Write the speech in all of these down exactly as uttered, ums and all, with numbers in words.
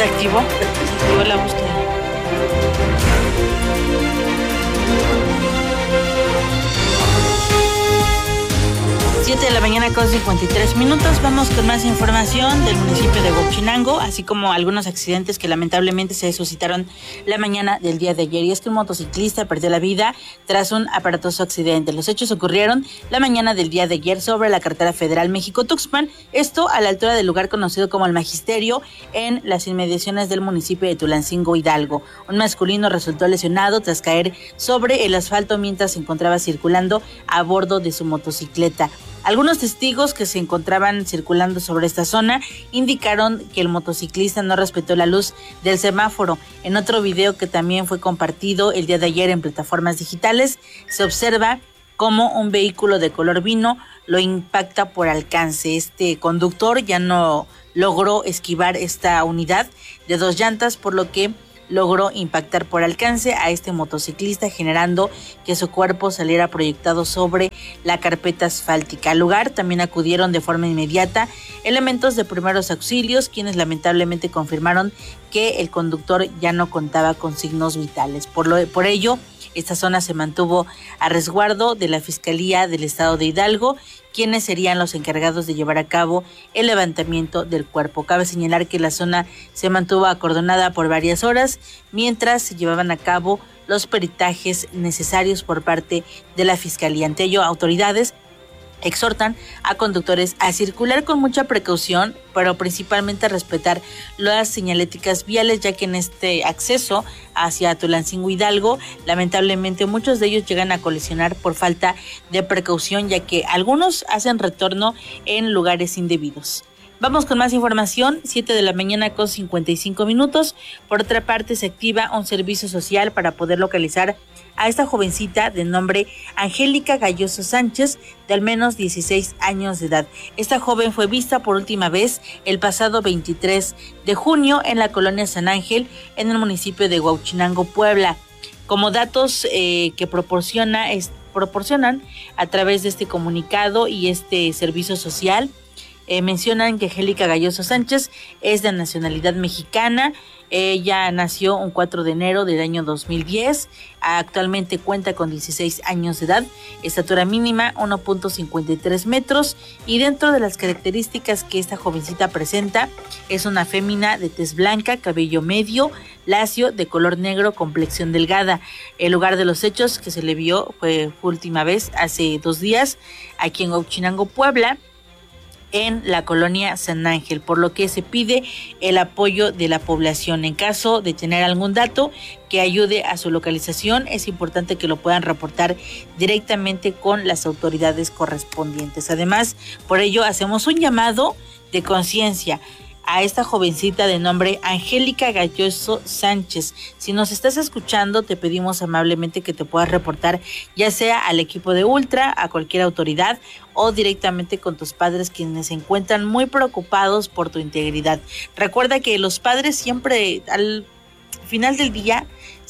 activó, se activó la búsqueda. siete de la mañana con cincuenta y tres minutos. Vamos con más información del municipio de Huauchinango, así como algunos accidentes que lamentablemente se suscitaron la mañana del día de ayer. Y es que un motociclista perdió la vida tras un aparatoso accidente. Los hechos ocurrieron la mañana del día de ayer sobre la carretera federal México-Tuxpan, esto a la altura del lugar conocido como el Magisterio, en las inmediaciones del municipio de Tulancingo, Hidalgo. Un masculino resultó lesionado tras caer sobre el asfalto mientras se encontraba circulando a bordo de su motocicleta. Algunos testigos que se encontraban circulando sobre esta zona indicaron que el motociclista no respetó la luz del semáforo. En otro video que también fue compartido el día de ayer en plataformas digitales, se observa cómo un vehículo de color vino lo impacta por alcance. Este conductor ya no logró esquivar esta unidad de dos llantas, por lo que logró impactar por alcance a este motociclista, generando que su cuerpo saliera proyectado sobre la carpeta asfáltica. Al lugar también acudieron de forma inmediata elementos de primeros auxilios, quienes lamentablemente confirmaron que el conductor ya no contaba con signos vitales. Por, lo, por ello, esta zona se mantuvo a resguardo de la Fiscalía del Estado de Hidalgo, quienes serían los encargados de llevar a cabo el levantamiento del cuerpo. Cabe señalar que la zona se mantuvo acordonada por varias horas mientras se llevaban a cabo los peritajes necesarios por parte de la Fiscalía. Ante ello, autoridades exhortan a conductores a circular con mucha precaución, pero principalmente a respetar las señaléticas viales, ya que en este acceso hacia Tulancingo, Hidalgo, lamentablemente muchos de ellos llegan a colisionar por falta de precaución, ya que algunos hacen retorno en lugares indebidos. Vamos con más información, siete de la mañana con cincuenta y cinco minutos. Por otra parte, se activa un servicio social para poder localizar a esta jovencita de nombre Angélica Galloso Sánchez, de al menos dieciséis años de edad. Esta joven fue vista por última vez el pasado veintitrés de junio en la colonia San Ángel, en el municipio de Huauchinango, Puebla. Como datos eh, que proporciona, es, proporcionan a través de este comunicado y este servicio social, Eh, mencionan que Angélica Galloso Sánchez es de nacionalidad mexicana. Ella nació un cuatro de enero del año dos mil diez. Actualmente cuenta con dieciséis años de edad, estatura mínima uno punto cincuenta y tres metros, y dentro de las características que esta jovencita presenta es una fémina de tez blanca, cabello medio, lacio, de color negro, complexión delgada. El lugar de los hechos que se le vio fue, fue última vez hace dos días aquí en Huauchinango, Puebla, en la colonia San Ángel, por lo que se pide el apoyo de la población. En caso de tener algún dato que ayude a su localización, es importante que lo puedan reportar directamente con las autoridades correspondientes. Además, por ello hacemos un llamado de conciencia a esta jovencita de nombre Angélica Galloso Sánchez. Si nos estás escuchando, te pedimos amablemente que te puedas reportar, ya sea al equipo de Ultra, a cualquier autoridad, o directamente con tus padres, quienes se encuentran muy preocupados por tu integridad. Recuerda que los padres siempre, al final del día,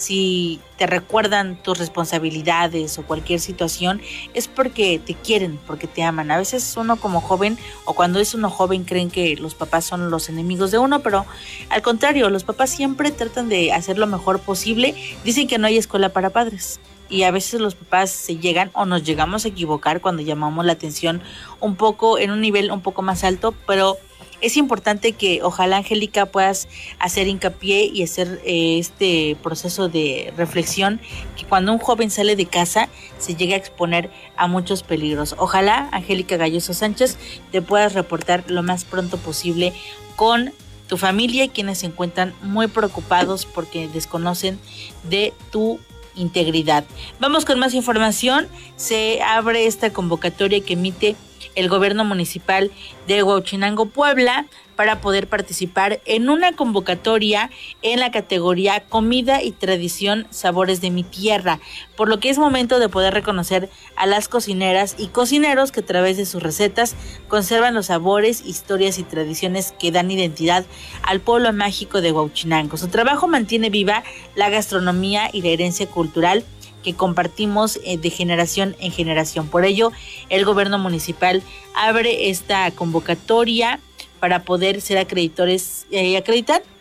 si te recuerdan tus responsabilidades o cualquier situación, es porque te quieren, porque te aman. A veces uno como joven, o cuando es uno joven, creen que los papás son los enemigos de uno, pero al contrario, los papás siempre tratan de hacer lo mejor posible. Dicen que no hay escuela para padres, y a veces los papás se llegan o nos llegamos a equivocar cuando llamamos la atención un poco, en un nivel un poco más alto, pero es importante que ojalá, Angélica, puedas hacer hincapié y hacer eh, este proceso de reflexión, que cuando un joven sale de casa se llega a exponer a muchos peligros. Ojalá, Angélica Galloso Sánchez, te puedas reportar lo más pronto posible con tu familia, quienes se encuentran muy preocupados porque desconocen de tu integridad. Vamos con más información. Se abre esta convocatoria que emite el gobierno municipal de Huauchinango, Puebla, para poder participar en una convocatoria en la categoría Comida y Tradición Sabores de mi Tierra, por lo que es momento de poder reconocer a las cocineras y cocineros que a través de sus recetas conservan los sabores, historias y tradiciones que dan identidad al pueblo mágico de Huauchinango. Su trabajo mantiene viva la gastronomía y la herencia cultural que compartimos de generación en generación. Por ello, el gobierno municipal abre esta convocatoria para poder ser acreedores, eh, acreditar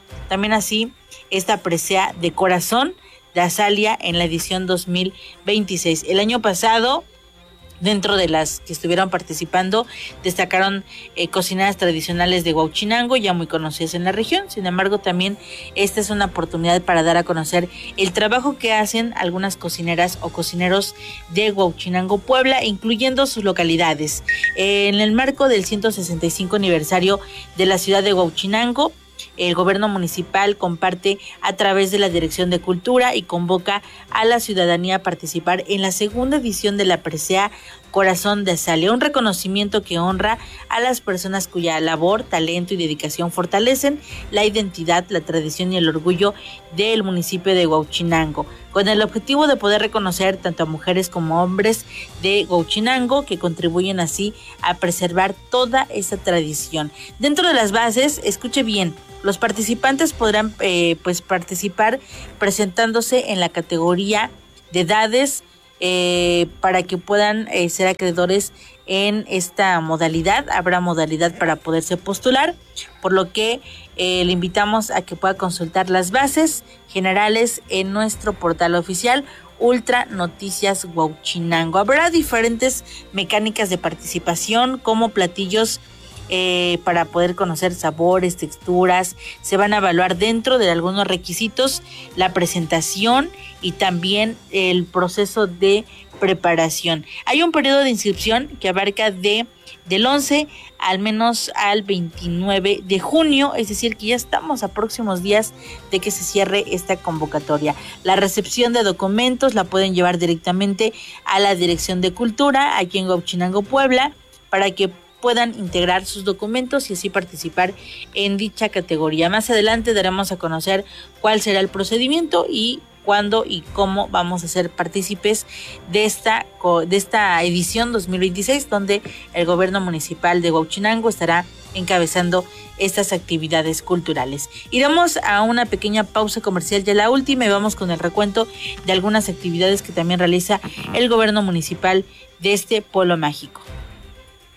también así esta presea de corazón de Azalia en la edición dos mil veintiséis. El año pasado, dentro de las que estuvieron participando, destacaron eh, cocineras tradicionales de Huauchinango, ya muy conocidas en la región. Sin embargo, también esta es una oportunidad para dar a conocer el trabajo que hacen algunas cocineras o cocineros de Huauchinango, Puebla, incluyendo sus localidades. Eh, en el marco del ciento sesenta y cinco aniversario de la ciudad de Huauchinango, el gobierno municipal comparte a través de la Dirección de Cultura y convoca a la ciudadanía a participar en la segunda edición de la presea Corazón de Azalia, un reconocimiento que honra a las personas cuya labor, talento y dedicación fortalecen la identidad, la tradición y el orgullo del municipio de Huauchinango, con el objetivo de poder reconocer tanto a mujeres como hombres de Huauchinango que contribuyen así a preservar toda esa tradición. Dentro de las bases, escuche bien, los participantes podrán eh, pues participar presentándose en la categoría de edades eh, para que puedan eh, ser acreedores en esta modalidad. Habrá modalidad para poderse postular, por lo que eh, le invitamos a que pueda consultar las bases generales en nuestro portal oficial Ultra Noticias Huauchinango. Habrá diferentes mecánicas de participación como platillos Eh, para poder conocer sabores, texturas. Se van a evaluar dentro de algunos requisitos la presentación y también el proceso de preparación. Hay un periodo de inscripción que abarca de del once al menos al veintinueve de junio, es decir que ya estamos a próximos días de que se cierre esta convocatoria. La recepción de documentos la pueden llevar directamente a la Dirección de Cultura aquí en Huauchinango, Puebla, para que puedan integrar sus documentos y así participar en dicha categoría. Más adelante daremos a conocer cuál será el procedimiento y cuándo y cómo vamos a ser partícipes de esta, de esta edición dos mil veintiséis, donde el gobierno municipal de Huauchinango estará encabezando estas actividades culturales. Iremos a una pequeña pausa comercial, ya la última, y vamos con el recuento de algunas actividades que también realiza el gobierno municipal de este pueblo mágico.